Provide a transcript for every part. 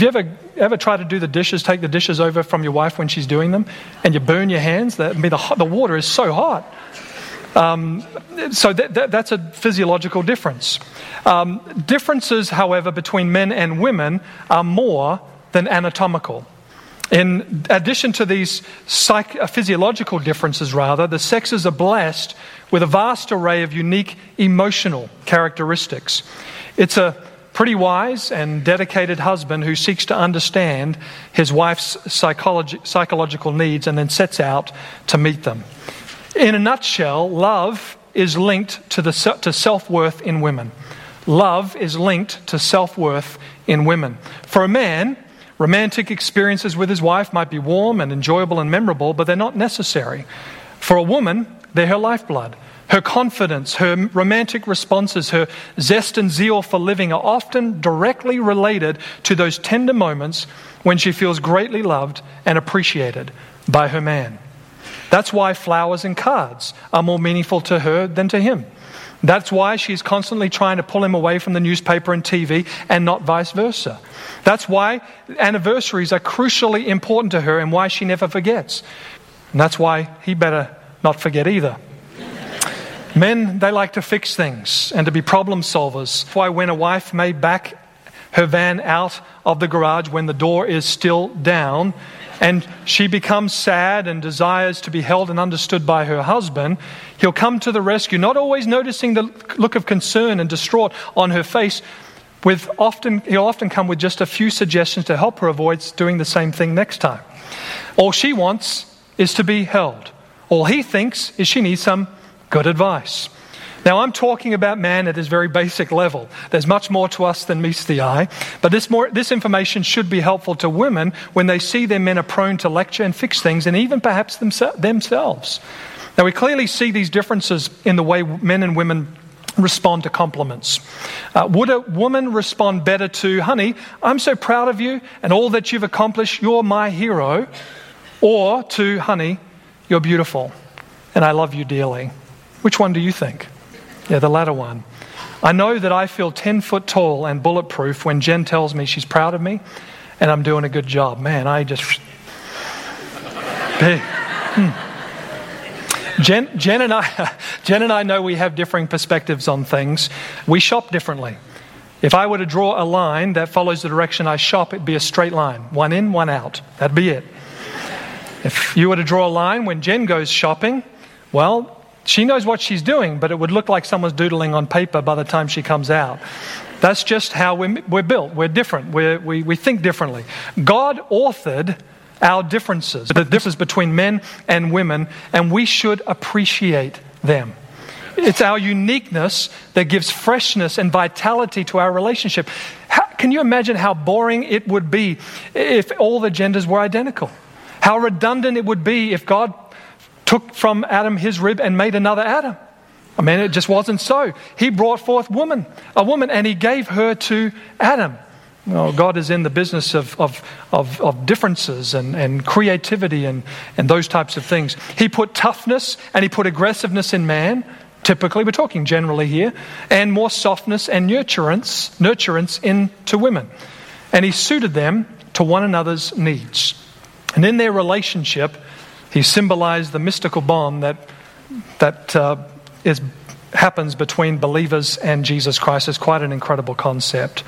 you ever try to do the dishes, take the dishes over from your wife when she's doing them, and you burn your hands? The water is so hot. So that's a physiological difference. Differences, however, between men and women are more than anatomical. In addition to these physiological differences, the sexes are blessed with a vast array of unique emotional characteristics. It's a pretty wise and dedicated husband who seeks to understand his wife's psychological needs and then sets out to meet them. In a nutshell, love is linked to self-worth in women. Love is linked to self-worth in women. For a man, romantic experiences with his wife might be warm and enjoyable and memorable, but they're not necessary. For a woman, they're her lifeblood. Her confidence, her romantic responses, her zest and zeal for living are often directly related to those tender moments when she feels greatly loved and appreciated by her man. That's why flowers and cards are more meaningful to her than to him. That's why she's constantly trying to pull him away from the newspaper and TV and not vice versa. That's why anniversaries are crucially important to her and why she never forgets. And that's why he better not forget either. Men, they like to fix things and to be problem solvers. That's why when a wife may back her van out of the garage when the door is still down and she becomes sad and desires to be held and understood by her husband, he'll come to the rescue, not always noticing the look of concern and distraught on her face. He'll often come with just a few suggestions to help her avoid doing the same thing next time. All she wants is to be held. All he thinks is she needs some good advice. Now, I'm talking about man at his very basic level. There's much more to us than meets the eye. But this information should be helpful to women when they see their men are prone to lecture and fix things, and even perhaps themselves. Now, we clearly see these differences in the way men and women respond to compliments. Would a woman respond better to, honey, I'm so proud of you and all that you've accomplished, you're my hero, or to, honey, you're beautiful and I love you dearly? Which one do you think? Yeah, the latter one. I know that I feel 10 foot tall and bulletproof when Jen tells me she's proud of me and I'm doing a good job. Man, I just... Jen and I know we have differing perspectives on things. We shop differently. If I were to draw a line that follows the direction I shop, it'd be a straight line. One in, one out. That'd be it. If you were to draw a line when Jen goes shopping, well, she knows what she's doing, but it would look like someone's doodling on paper by the time she comes out. That's just how we're built. We're different. We think differently. God authored our differences, the differences between men and women, and we should appreciate them. It's our uniqueness that gives freshness and vitality to our relationship. Can you imagine how boring it would be if all the genders were identical? How redundant it would be if God took from Adam his rib and made another Adam. I mean, it just wasn't so. He brought forth a woman, and he gave her to Adam. Well, God is in the business of differences and creativity and those types of things. He put toughness and he put aggressiveness in man, typically, we're talking generally here, and more softness and nurturance into women. And he suited them to one another's needs. And in their relationship, he symbolized the mystical bond that happens between believers and Jesus Christ. It's quite an incredible concept.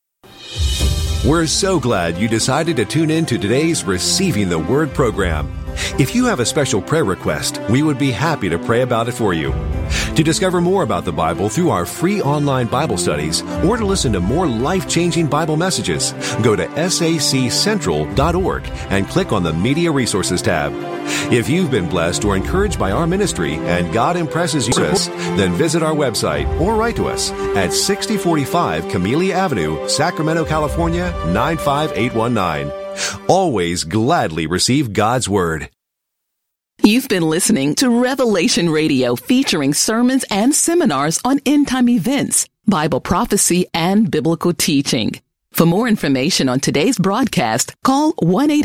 We're so glad you decided to tune in to today's Receiving the Word program. If you have a special prayer request, we would be happy to pray about it for you. To discover more about the Bible through our free online Bible studies, or to listen to more life-changing Bible messages, go to saccentral.org and click on the Media Resources tab. If you've been blessed or encouraged by our ministry and God impresses you, then visit our website or write to us at 6045 Camellia Avenue, Sacramento, California, 95819. Always gladly receive God's Word. You've been listening to Revelation Radio, featuring sermons and seminars on end-time events, Bible prophecy, and biblical teaching. For more information on today's broadcast, call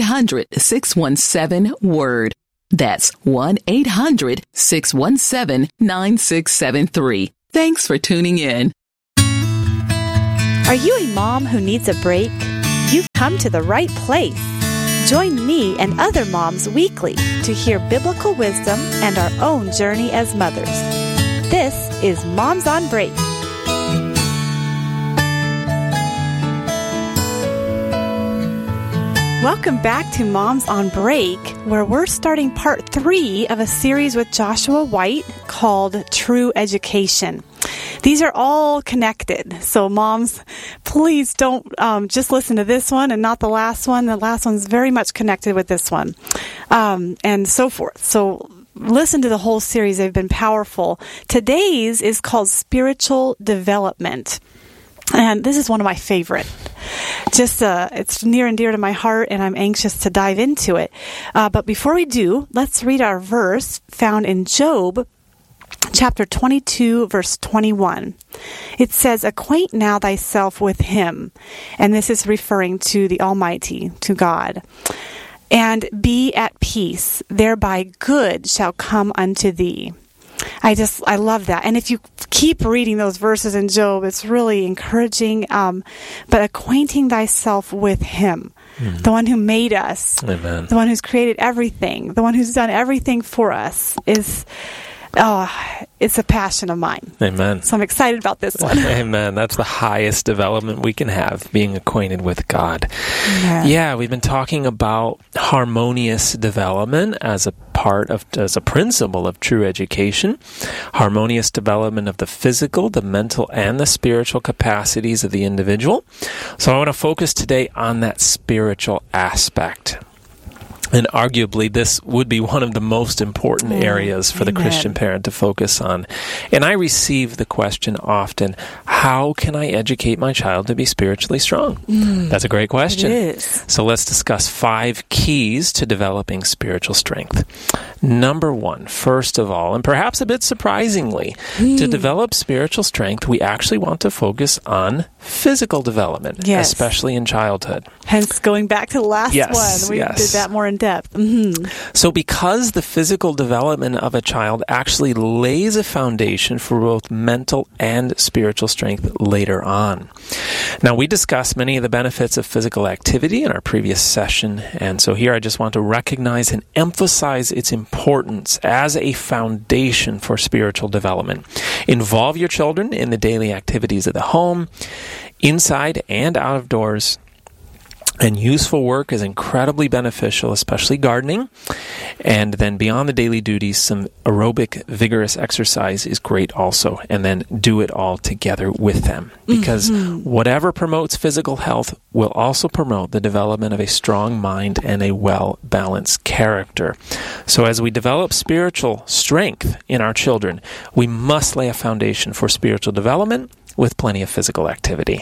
1-800-617-WORD. That's 1-800-617-9673. Thanks for tuning in. Are you a mom who needs a break? You've come to the right place. Join me and other moms weekly to hear biblical wisdom and our own journey as mothers. This is Moms on Break. Welcome back to Moms on Break, where we're starting part 3 of a series with Joshua White called True Education. These are all connected. So moms, please don't just listen to this one and not the last one. The last one's very much connected with this one, and so forth. So listen to the whole series. They've been powerful. Today's is called Spiritual Development. And this is one of my favorite. It's near and dear to my heart, and I'm anxious to dive into it. But before we do, let's read our verse found in Job chapter 22, verse 21. It says, "Acquaint now thyself with him." And this is referring to the Almighty, to God. "And be at peace, thereby good shall come unto thee." I love that. And if you keep reading those verses in Job, it's really encouraging. But acquainting thyself with him, the one who made us, Amen. The one who's created everything, the one who's done everything for us, it's a passion of mine. Amen. So I'm excited about this one. Amen. That's the highest development we can have, being acquainted with God. Yeah, we've been talking about harmonious development as a principle of true education. Harmonious development of the physical, the mental, and the spiritual capacities of the individual. So I want to focus today on that spiritual aspect. And arguably, this would be one of the most important areas for the Christian parent to focus on. And I receive the question often, how can I educate my child to be spiritually strong? That's a great question. It is. So let's discuss 5 keys to developing spiritual strength. Number 1, first of all, and perhaps a bit surprisingly, to develop spiritual strength, we actually want to focus on physical development, especially in childhood. Hence, going back to the last one, we did that more in depth. So because the physical development of a child actually lays a foundation for both mental and spiritual strength later on. Now, we discussed many of the benefits of physical activity in our previous session, and so here I just want to recognize and emphasize its importance as a foundation for spiritual development. Involve your children in the daily activities of the home, inside and out of doors. And useful work is incredibly beneficial, especially gardening. And then beyond the daily duties, some aerobic, vigorous exercise is great also. And then do it all together with them. Because whatever promotes physical health will also promote the development of a strong mind and a well-balanced character. So as we develop spiritual strength in our children, we must lay a foundation for spiritual development with plenty of physical activity.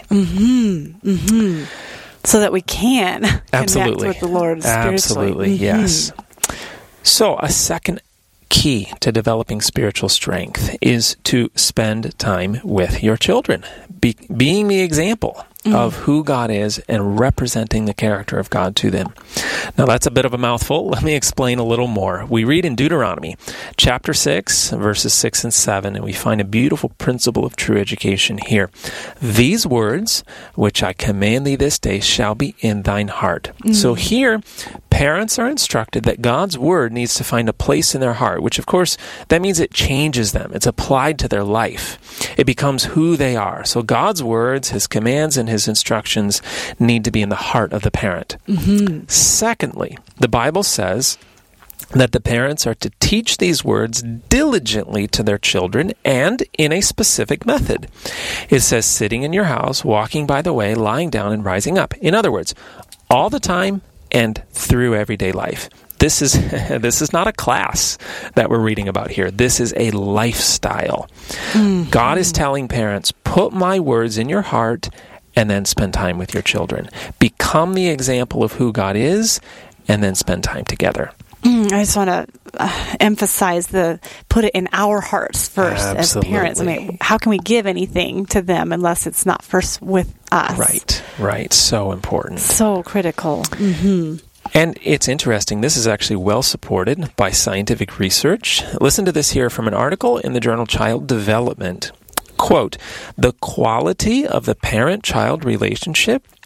So that we can connect with the Lord spiritually. Absolutely, yes. So a second key to developing spiritual strength is to spend time with your children, being the example of who God is and representing the character of God to them. Now, that's a bit of a mouthful. Let me explain a little more. We read in Deuteronomy chapter 6, verses 6 and 7, and we find a beautiful principle of true education here. "These words, which I command thee this day, shall be in thine heart." So here, parents are instructed that God's word needs to find a place in their heart, which of course, that means it changes them. It's applied to their life. It becomes who they are. So God's words, His commands, and His instructions need to be in the heart of the parent. Secondly, the Bible says that the parents are to teach these words diligently to their children and in a specific method. It says sitting in your house, walking by the way, lying down, and rising up. In other words, all the time and through everyday life. This is not a class that we're reading about here. This is a lifestyle. God is telling parents, put my words in your heart and then spend time with your children. Become the example of who God is and then spend time together. I just want to emphasize put it in our hearts first. Absolutely. As parents. I mean, how can we give anything to them unless it's not first with us? Right. So important. So critical. And it's interesting, this is actually well supported by scientific research. Listen to this here from an article in the journal Child Development. Quote, "The quality of the parent-child relationship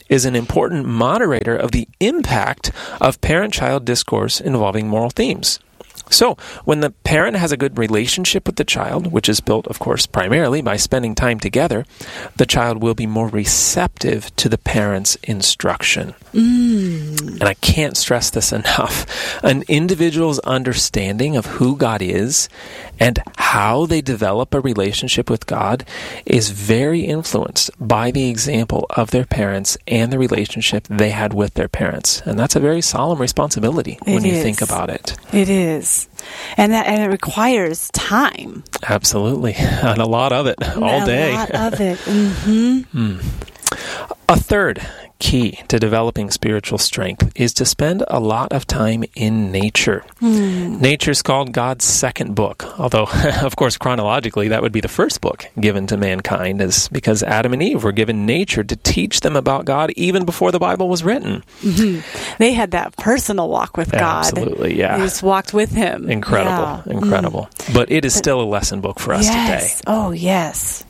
is an important moderator of the impact of parent-child discourse involving moral themes. So, when the parent has a good relationship with the child, which is built, of course, primarily by spending time together, the child will be more receptive to the parent's instruction. And I can't stress this enough. An individual's understanding of who God is and how they develop a relationship with God is very influenced by the example of their parents and the relationship they had with their parents. And that's a very solemn responsibility when you think about it. It is. And it requires time. Absolutely. And a lot of it all day. A lot of it. A third key to developing spiritual strength is to spend a lot of time in nature. Nature is called God's second book, although, of course, chronologically, that would be the first book given to mankind, is because Adam and Eve were given nature to teach them about God even before the Bible was written. They had that personal walk with God. Absolutely, yeah. They just walked with Him. Incredible. But it is still a lesson book for us today. Oh, yes.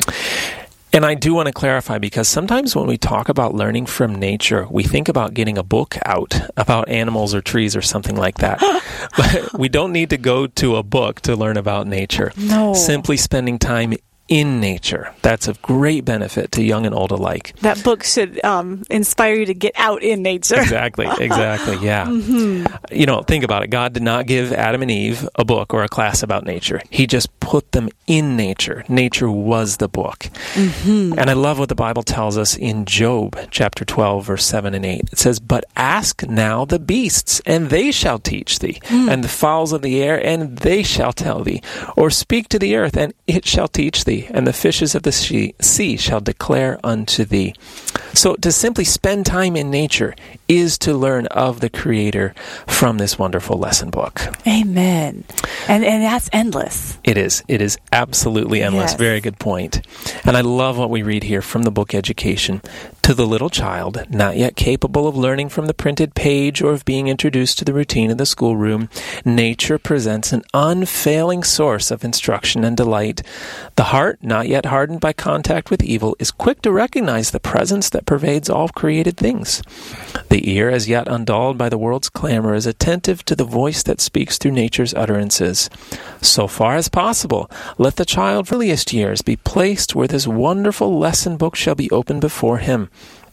And I do want to clarify, because sometimes when we talk about learning from nature, we think about getting a book out about animals or trees or something like that. But we don't need to go to a book to learn about nature. No. Simply spending time in nature. That's of great benefit to young and old alike. That book should inspire you to get out in nature. Exactly, yeah. You know, think about it. God did not give Adam and Eve a book or a class about nature. He just put them in nature. Nature was the book. And I love what the Bible tells us in Job chapter 12, verse 7 and 8. It says, "But ask now the beasts, and they shall teach thee, and the fowls of the air, and they shall tell thee. Or speak to the earth, and it shall teach thee, and the fishes of the sea shall declare unto thee." So to simply spend time in nature is to learn of the Creator from this wonderful lesson book. Amen. And that's endless. It is. It is absolutely endless. Yes. Very good point. And I love what we read here from the book Education. "To the little child, not yet capable of learning from the printed page or of being introduced to the routine of the schoolroom, nature presents an unfailing source of instruction and delight. The heart, not yet hardened by contact with evil, is quick to recognize the presence that pervades all created things. The ear, as yet undulled by the world's clamor, is attentive to the voice that speaks through nature's utterances. So far as possible, let the child from earliest years be placed where this wonderful lesson book shall be opened before him.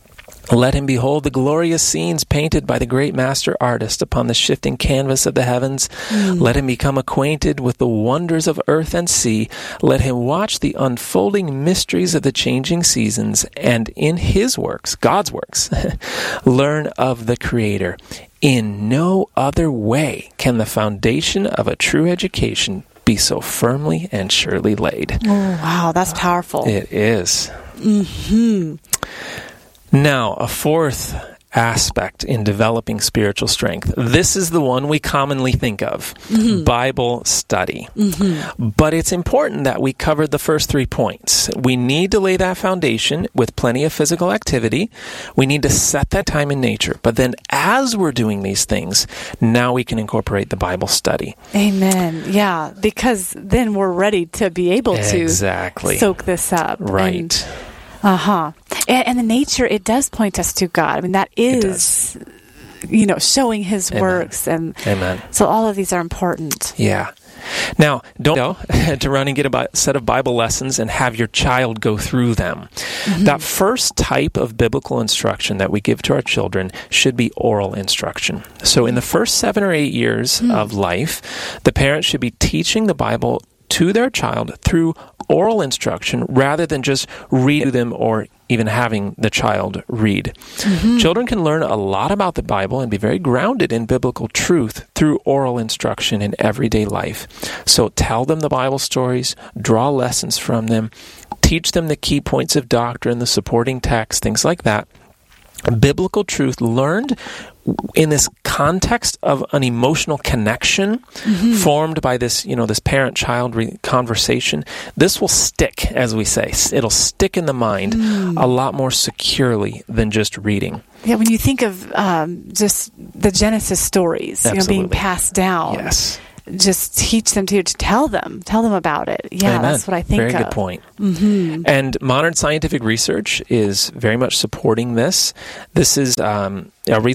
Let him behold the glorious scenes painted by the great master artist upon the shifting canvas of the heavens. Let him become acquainted with the wonders of earth and sea. Let him watch the unfolding mysteries of the changing seasons, and in his works, God's works, learn of the Creator. In no other way can the foundation of a true education be so firmly and surely laid." Oh, wow, that's powerful. It is. Now, a fourth aspect in developing spiritual strength. This is the one we commonly think of, Bible study. But it's important that we cover the first 3 points. We need to lay that foundation with plenty of physical activity. We need to set that time in nature. But then as we're doing these things, now we can incorporate the Bible study. Amen. Yeah, because then we're ready to be able to soak this up. Right. And the nature, it does point us to God. I mean, that is, showing His works. And Amen. So all of these are important. Yeah. Now, don't go to run and get a set of Bible lessons and have your child go through them. That first type of biblical instruction that we give to our children should be oral instruction. So in the first 7 or 8 years of life, the parent should be teaching the Bible to their child through oral instruction rather than just read to them or even having the child read. Children can learn a lot about the Bible and be very grounded in biblical truth through oral instruction in everyday life. So tell them the Bible stories, draw lessons from them, teach them the key points of doctrine, the supporting text, things like that. Biblical truth learned in this context of an emotional connection formed by this, this parent-child conversation, this will stick, as we say. It'll stick in the mind a lot more securely than just reading. Yeah, when you think of just the Genesis stories, being passed down. Yes. just teach them to tell them about it. Yeah, Amen. That's what I think Very of. good point. And modern scientific research is very much supporting this. This is, I'll read